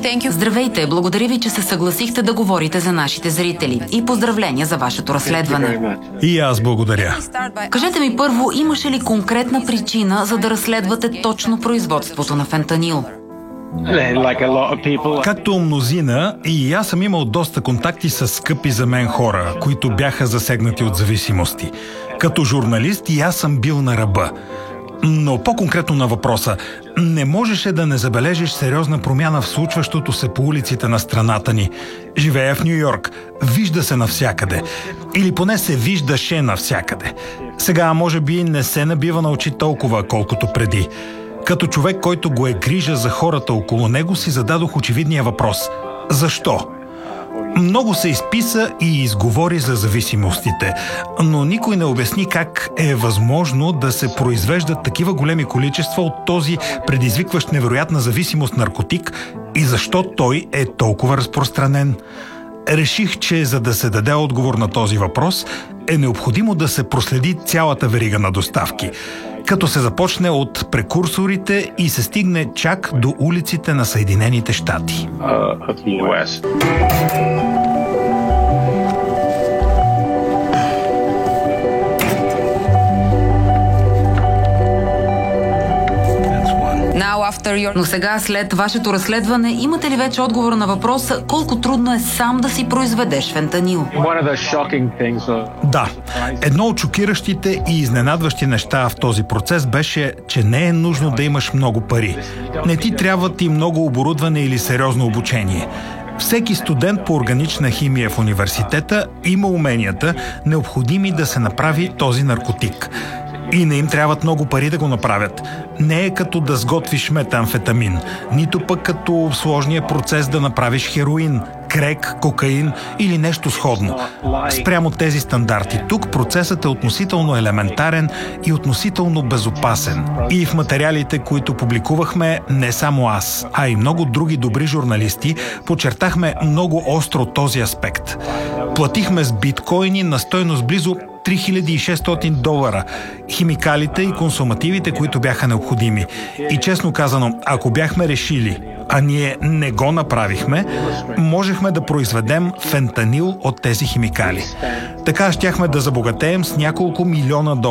Здравейте, благодаря ви, че се съгласихте да говорите за нашите зрители. И поздравления за вашето разследване. И аз благодаря. Кажете ми първо, имаше ли конкретна причина, за да разследвате точно производството на фентанил? Както мнозина, и аз съм имал доста контакти с скъпи за мен хора, които бяха засегнати от зависимости. Като журналист и аз съм бил на ръба. Но по-конкретно на въпроса, не можеше да не забележиш сериозна промяна в случващото се по улиците на страната ни. Живея в Ню Йорк. Вижда се навсякъде. Или поне се виждаше навсякъде. Сега може би не се набива на очи толкова, колкото преди. Като човек, който го е грижа за хората около него, си зададох очевидния въпрос. Защо? Много се изписа и изговори за зависимостите, но никой не обясни как е възможно да се произвеждат такива големи количества от този предизвикващ невероятна зависимост наркотик и защо той е толкова разпространен. Реших, че за да се даде отговор на този въпрос, е необходимо да се проследи цялата верига на доставки, като се започне от прекурсорите и се стигне чак до улиците на Съединените щати. Но сега, след вашето разследване, имате ли вече отговор на въпроса колко трудно е сам да си произведеш фентанил? Да. Едно от шокиращите и изненадващи неща в този процес беше, че не е нужно да имаш много пари. Не ти трябват и много оборудване или сериозно обучение. Всеки студент по органична химия в университета има уменията, необходими да се направи този наркотик. И не им трябват много пари да го направят. Не е като да сготвиш метамфетамин, нито пък като сложния процес да направиш хероин, крек, кокаин или нещо сходно. Спрямо тези стандарти, тук процесът е относително елементарен и относително безопасен. И в материалите, които публикувахме, не само аз, а и много други добри журналисти, подчертахме много остро този аспект. Платихме с биткоини на стойност близо $3600, химикалите и консумативите, които бяха необходими. И честно казано, ако бяхме решили, а ние не го направихме, можехме да произведем фентанил от тези химикали. Така щяхме да забогатеем с няколко милиона $.